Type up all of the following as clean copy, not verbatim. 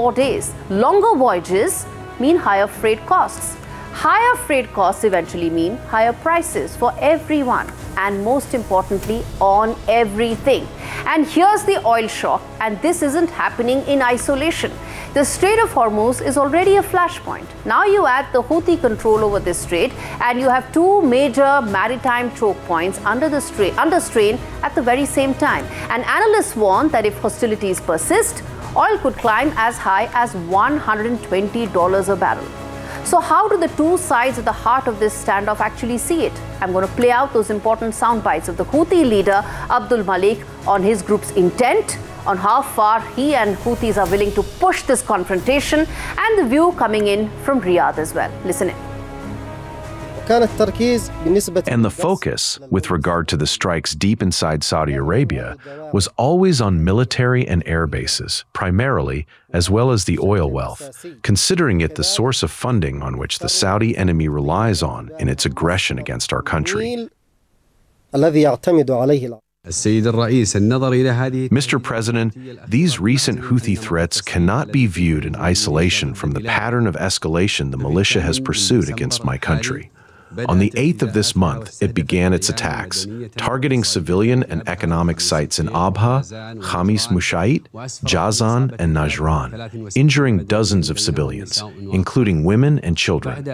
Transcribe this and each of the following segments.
4 days. Longer voyages mean higher freight costs. Higher freight costs eventually mean higher prices for everyone, and most importantly, on everything. And here's the oil shock, and this isn't happening in isolation. The Strait of Hormuz is already a flashpoint. Now you add the Houthi control over this strait, and you have two major maritime choke points under strain at the very same time. And analysts warn that if hostilities persist, oil could climb as high as $120 a barrel. So how do the two sides at the heart of this standoff actually see it? I'm going to play out those important sound bites of the Houthi leader Abdul Malik on his group's intent, on how far he and Houthis are willing to push this confrontation, and the view coming in from Riyadh as well. Listen in. And the focus, with regard to the strikes deep inside Saudi Arabia, was always on military and air bases, primarily, as well as the oil wealth, considering it the source of funding on which the Saudi enemy relies on in its aggression against our country. Mr. President, these recent Houthi threats cannot be viewed in isolation from the pattern of escalation the militia has pursued against my country. On the 8th of this month, it began its attacks, targeting civilian and economic sites in Abha, Khamis Mushait, Jazan, and Najran, injuring dozens of civilians, including women and children.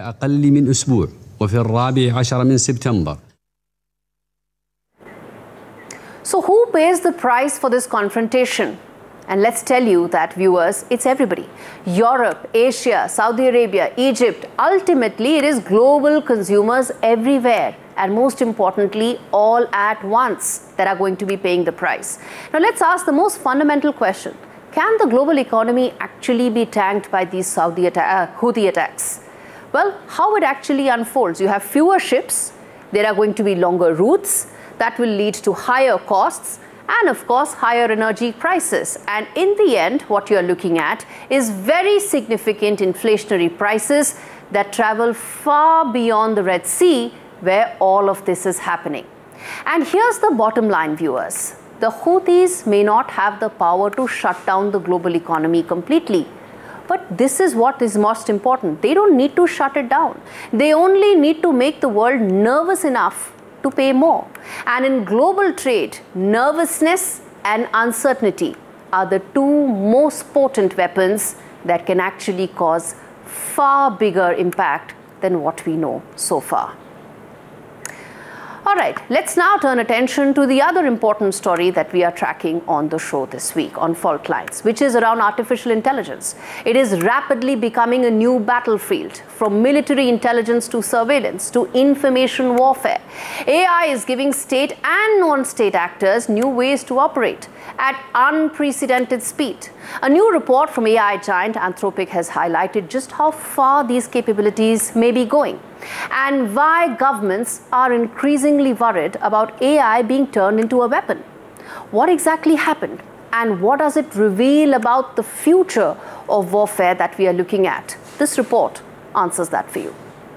So who pays the price for this confrontation? And let's tell you that, viewers, it's everybody. Europe, Asia, Saudi Arabia, Egypt. Ultimately, it is global consumers everywhere. And most importantly, all at once that are going to be paying the price. Now, let's ask the most fundamental question. Can the global economy actually be tanked by these Houthi attacks? Well, how it actually unfolds. You have fewer ships. There are going to be longer routes. That will lead to higher costs. And of course, higher energy prices. And in the end, what you're looking at is very significant inflationary prices that travel far beyond the Red Sea, where all of this is happening. And here's the bottom line, viewers. The Houthis may not have the power to shut down the global economy completely. But this is what is most important. They don't need to shut it down. They only need to make the world nervous enough to pay more. And in global trade, nervousness and uncertainty are the two most potent weapons that can actually cause far bigger impact than what we know so far. All right, let's now turn attention to the other important story that we are tracking on the show this week on Fault Lines, which is around artificial intelligence. It is rapidly becoming a new battlefield, from military intelligence to surveillance to information warfare. AI is giving state and non-state actors new ways to operate at unprecedented speed. A new report from AI giant Anthropic has highlighted just how far these capabilities may be going, and why governments are increasingly worried about AI being turned into a weapon. What exactly happened, and what does it reveal about the future of warfare that we are looking at? This report answers that for you.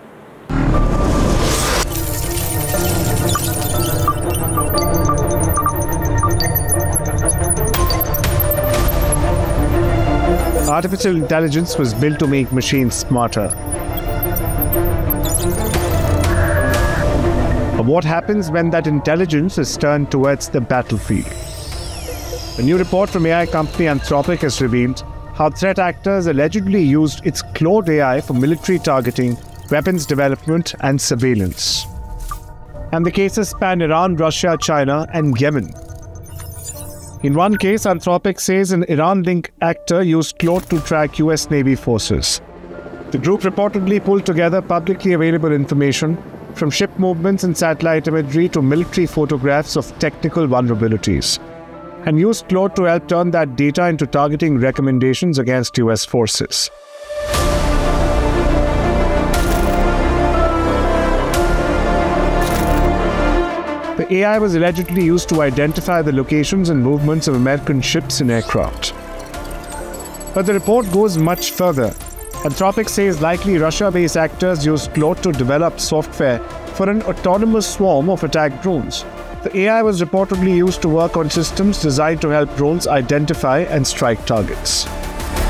Artificial intelligence was built to make machines smarter. But what happens when that intelligence is turned towards the battlefield? A new report from AI company Anthropic has revealed how threat actors allegedly used its Claude AI for military targeting, weapons development, and surveillance. And the cases span Iran, Russia, China, and Yemen. In one case, Anthropic says an Iran-linked actor used Claude to track US Navy forces. The group reportedly pulled together publicly available information, from ship movements and satellite imagery to military photographs of technical vulnerabilities, and used Claude to help turn that data into targeting recommendations against US forces. The AI was allegedly used to identify the locations and movements of American ships and aircraft. But the report goes much further. Anthropic says likely Russia-based actors used Claude to develop software for an autonomous swarm of attack drones. The AI was reportedly used to work on systems designed to help drones identify and strike targets.